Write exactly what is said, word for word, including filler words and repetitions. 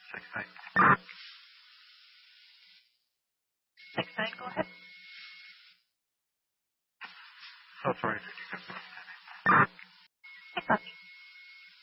six nine. Six nine, go ahead. So sorry, did you get I copy.